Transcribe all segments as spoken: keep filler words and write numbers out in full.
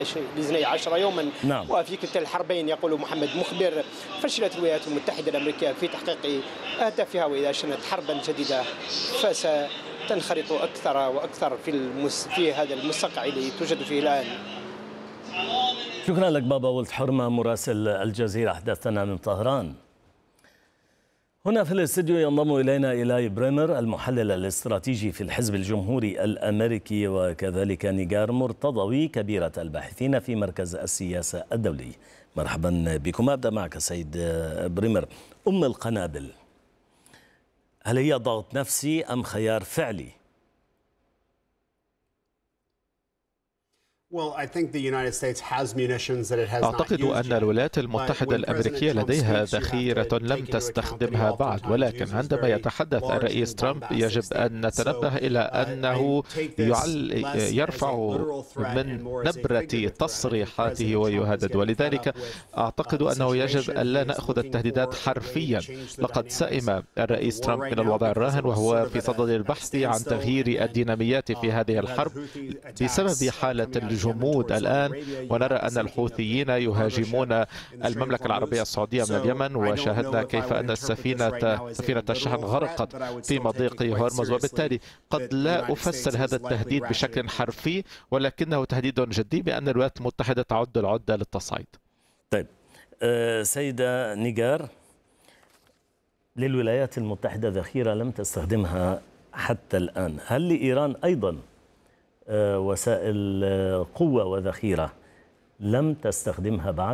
لاثني عشر يوما. نعم. وفي كلتا الحربين يقول محمد مخبر فشلت الولايات المتحدة الأمريكية في تحقيق أهدافها، وإذا شنت حربا جديدة فستنخرط أكثر وأكثر في المس... في هذا المستنقع الذي توجد فيه الآن. شكرا لك بابا ولد حرمة مراسل الجزيرة، حدثنا من طهران. هنا في الاستديو ينضم إلينا إيلاي بريمر المحلل الاستراتيجي في الحزب الجمهوري الأمريكي، وكذلك نيجار مرتضوي كبيرة الباحثين في مركز السياسة الدولي. مرحبا بكم. أبدأ معك سيد بريمر. أم القنابل، هل هي ضغط نفسي أم خيار فعلي؟ أعتقد أن الولايات المتحدة الأمريكية لديها ذخيرة لم تستخدمها بعد، ولكن عندما يتحدث الرئيس ترامب يجب أن نتنبه إلى أنه يرفع من نبرة تصريحاته ويهدد، ولذلك أعتقد أنه يجب أن لا نأخذ التهديدات حرفيا. لقد سئم الرئيس ترامب من الوضع الراهن وهو في صدد البحث عن تغيير الديناميات في هذه الحرب بسبب حالة الجمود الآن، ونرى أن الحوثيين يهاجمون المملكة العربية السعودية من اليمن، وشاهدنا كيف أن السفينة سفينة الشحن غرقت في مضيق هرمز، وبالتالي قد لا أفسر هذا التهديد بشكل حرفي، ولكنه تهديد جدي بأن الولايات المتحدة تعد العدة للتصعيد. طيب أه سيدة نيجار، للولايات المتحدة ذخيرة لم تستخدمها حتى الآن، هل لإيران أيضا وسائل قوة وذخيرة لم تستخدمها بعد؟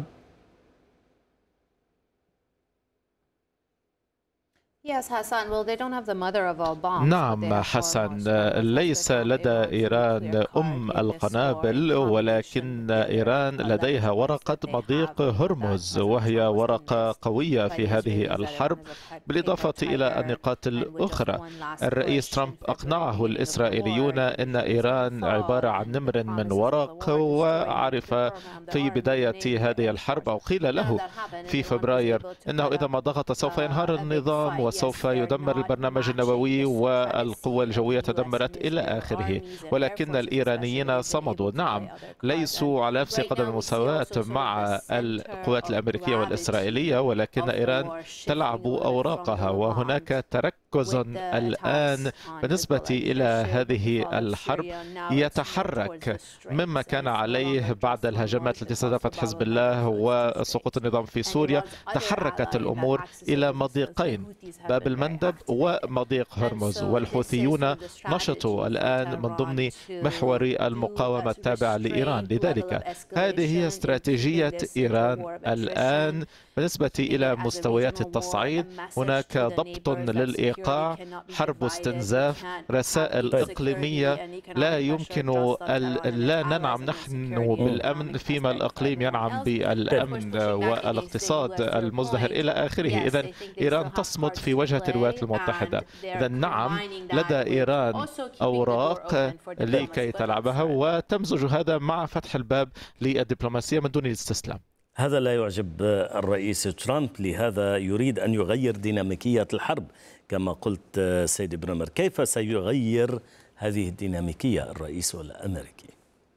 نعم حسن، ليس لدى إيران أم القنابل، ولكن إيران لديها ورقة مضيق هرمز، وهي ورقة قوية في هذه الحرب، بالإضافة إلى النقاط الأخرى. الرئيس ترامب أقنعه الإسرائيليون أن إيران عبارة عن نمر من ورق، وعرف في بداية هذه الحرب أو قيل له في فبراير أنه إذا ما ضغط سوف ينهار النظام وسوف يدمر البرنامج النووي والقوى الجوية تدمرت إلى آخره، ولكن الإيرانيين صمدوا. نعم، ليسوا على نفس قدم المساواة مع القوات الأمريكية والإسرائيلية، ولكن إيران تلعب أوراقها، وهناك تركز الآن بالنسبة إلى هذه الحرب يتحرك مما كان عليه بعد الهجمات التي استهدفت حزب الله وسقوط النظام في سوريا. تحركت الأمور إلى مضيقين، باب المندب ومضيق هرمز، والحوثيون نشطوا الآن من ضمن محور المقاومة التابع لإيران. لذلك هذه هي استراتيجية إيران الآن بالنسبة إلى مستويات التصعيد. هناك ضبط للإيقاع، حرب استنزاف، رسائل إقليمية. لا يمكن لا ننعم نحن بالأمن فيما الإقليم ينعم بالأمن والاقتصاد المزدهر إلى آخره. إذن إيران تصمد في وجهة الولايات المتحدة. إذن نعم، لدى إيران أوراق لكي تلعبها، وتمزج هذا مع فتح الباب للدبلوماسية من دون الاستسلام. هذا لا يعجب الرئيس ترامب، لهذا يريد أن يغير ديناميكية الحرب كما قلت سيد بريمر. كيف سيغير هذه الديناميكية الرئيس الأمريكي؟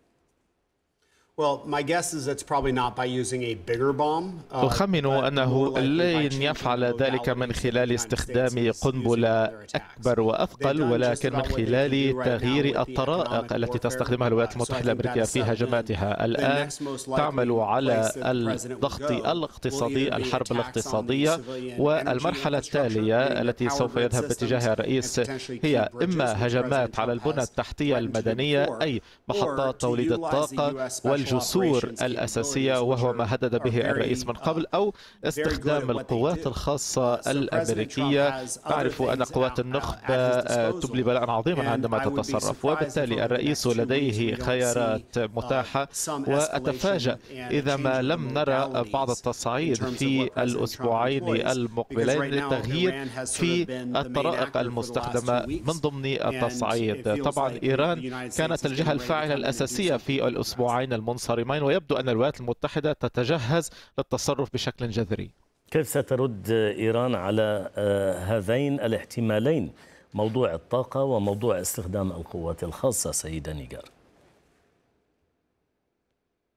أخمن أنه لن يفعل ذلك من خلال استخدام قنبلة أكبر وأثقل، ولكن من خلال تغيير الطرائق التي تستخدمها الولايات المتحدة الأمريكية في هجماتها. الآن تعمل على الضغط الاقتصادي، الحرب الاقتصادية، والمرحلة التالية التي سوف يذهب باتجاهها الرئيس هي إما هجمات على البنى التحتية المدنية، أي محطات توليد الطاقة والجسور الأساسية وهو ما هدد به الرئيس من قبل، أو استخدام القوات الخاصة الأمريكية. تعرف أن قوات النخبة تبلي بلاء عظيما عندما تتصرف، وبالتالي الرئيس لديه خيارات متاحة. وأتفاجأ إذا ما لم نرى بعض التصعيد في الأسبوعين المقبلين للتغيير في الطرائق المستخدمة من ضمن التصعيد. طبعا إيران كانت الجهة الفاعلة الأساسية في الأسبوعين المنصرمين، ويبدو أن الولايات المتحدة تتجهز للتصرف بشكل جذري. كيف سترد إيران على هذين الاحتمالين، موضوع الطاقة وموضوع استخدام القوات الخاصة، سيدة نيجار؟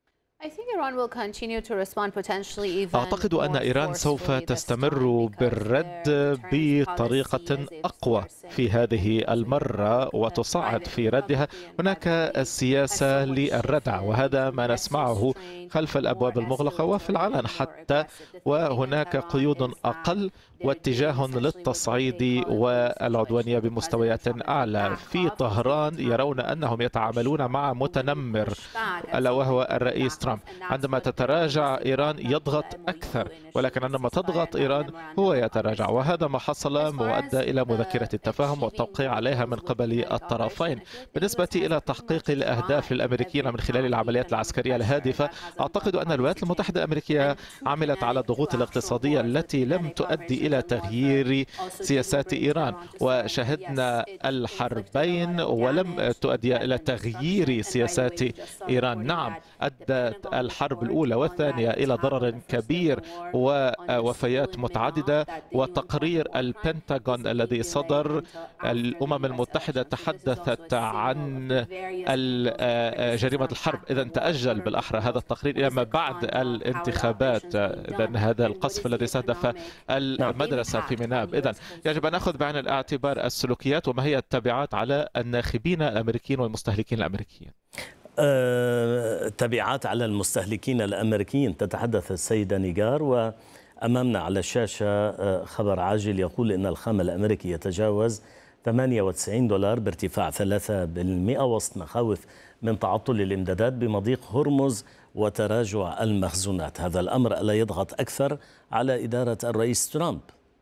أعتقد أن إيران سوف تستمر بالرد بطريقة أقوى في هذه المرة وتصعد في ردها. هناك سياسة للردع، وهذا ما نسمعه خلف الأبواب المغلقة وفي العلن حتى، وهناك قيود أقل واتجاه للتصعيد والعدوانية بمستويات أعلى. في طهران يرون أنهم يتعاملون مع متنمر ألا وهو الرئيس ترامب. عندما تتراجع إيران يضغط أكثر، ولكن عندما تضغط إيران هو يتراجع، وهذا ما حصل وأدى إلى مذكرة التفاهم والتوقيع عليها من قبل الطرفين. بالنسبة إلى تحقيق الأهداف للأمريكيين من خلال العمليات العسكرية الهادفة، أعتقد أن الولايات المتحدة الأمريكية عملت على الضغوط الاقتصادية التي لم تؤدي إلى تغيير سياسات إيران، وشهدنا الحربين ولم تؤدي إلى تغيير سياسات إيران. نعم، أدت الحرب الأولى والثانية إلى ضرر كبير ووفيات متعددة، وتقرير البنتاغون الذي صدر الأمم المتحدة تحدثت عن جريمة الحرب. إذا تأجل بالأحرى هذا التقرير إلى ما بعد الانتخابات. إذا هذا القصف الذي استهدف المدرسة في مناب. إذا يجب أن نأخذ بعين الاعتبار السلوكيات وما هي التبعات على الناخبين الأمريكيين والمستهلكين الأمريكيين. أه، تبعات على المستهلكين الأمريكيين تتحدث السيدة نيغار، وأمامنا على الشاشة خبر عاجل يقول إن الخام الأمريكي يتجاوز ثمانية وتسعين دولار بارتفاع ثلاثة بالمئة وسط مخاوف من تعطل الإمدادات بمضيق هرمز وتراجع المخزونات. هذا الأمر ألا يضغط أكثر على إدارة الرئيس ترامب؟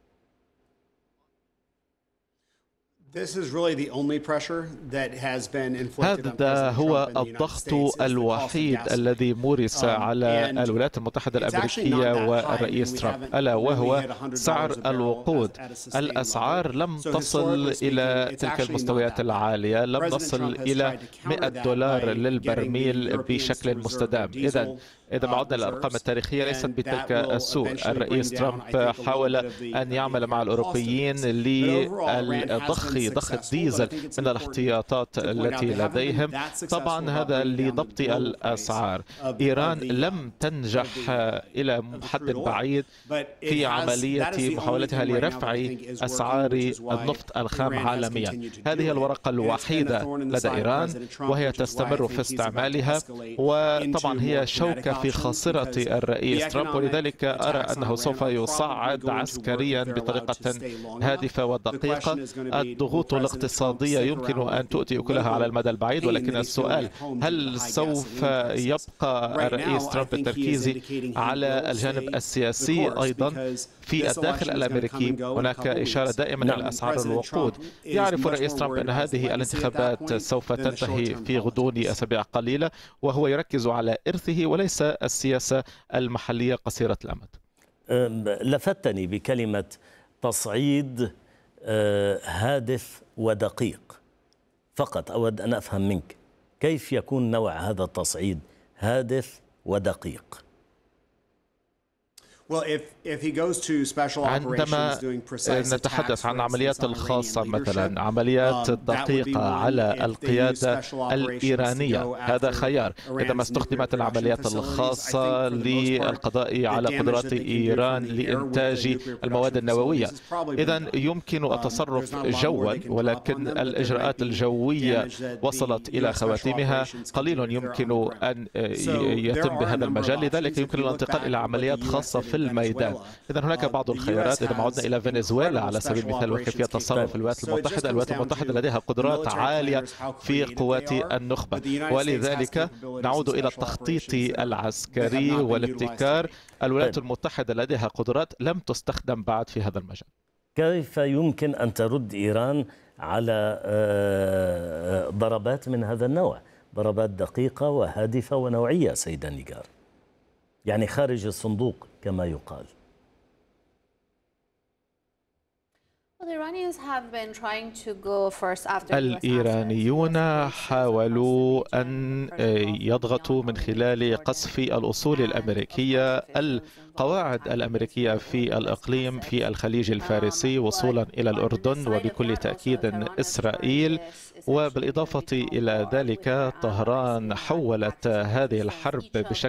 هذا هو الضغط الوحيد الذي مورس على الولايات المتحدة الأمريكية والرئيس ترامب، ألا وهو سعر الوقود. الأسعار لم تصل إلى تلك المستويات العالية، لم نصل إلى مئة دولار للبرميل بشكل مستدام. إذن إذا ما عدنا للأرقام التاريخية ليست بتلك السوء. الرئيس ترامب حاول أن يعمل مع الأوروبيين لضخ ضخ الديزل من الاحتياطات التي لديهم، طبعا هذا لضبط الأسعار. إيران لم تنجح إلى حد بعيد في عملية محاولتها لرفع أسعار النفط الخام عالميا. هذه الورقة الوحيدة لدى إيران وهي تستمر في استعمالها، وطبعا هي شوكة في خاصرة الرئيس ترامب، ولذلك أرى أنه سوف يصعد عسكريا بطريقة هادفة ودقيقة. الضغوط الاقتصادية يمكن أن تؤتي أكلها على المدى البعيد، ولكن السؤال هل سوف يبقى الرئيس ترامب التركيز على الجانب السياسي أيضا؟ في الداخل الأمريكي هناك إشارة دائما إلى أسعار الوقود. يعرف الرئيس ترامب أن هذه الانتخابات سوف تنتهي في غضون أسابيع قليلة، وهو يركز على إرثه وليس السياسة المحلية قصيرة الأمد. لفتني بكلمة تصعيد هادف ودقيق. فقط أود أن أفهم منك كيف يكون نوع هذا التصعيد هادف ودقيق؟ عندما نتحدث عن عمليات الخاصة، مثلا عمليات دقيقة على القيادة الإيرانية، هذا خيار. عندما استخدمت العمليات الخاصة للقضاء على قدرات إيران لإنتاج المواد النووية، إذن يمكن التصرف جوا، ولكن الإجراءات الجوية وصلت إلى خواتيمها. قليل يمكن أن يتم بهذا المجال، لذلك يمكن الانتقال إلى عمليات خاصة في الميدان. إذا هناك بعض الخيارات. إذا ما عدنا إلى فنزويلا على سبيل المثال وكيفية تصرف الولايات المتحدة، الولايات المتحدة لديها قدرات عالية في قوات النخبة، ولذلك نعود إلى التخطيط العسكري والابتكار. الولايات المتحدة لديها قدرات لم تستخدم بعد في هذا المجال. كيف يمكن أن ترد إيران على ضربات من هذا النوع، ضربات دقيقة وهادفة ونوعية سيدة نيغار، يعني خارج الصندوق كما يقال؟ الإيرانيون حاولوا أن يضغطوا من خلال قصف الأصول الأمريكية، القواعد الأمريكية في الإقليم في الخليج الفارسي وصولا إلى الأردن، وبكل تأكيد إسرائيل. وبالإضافة إلى ذلك طهران حولت هذه الحرب بشكل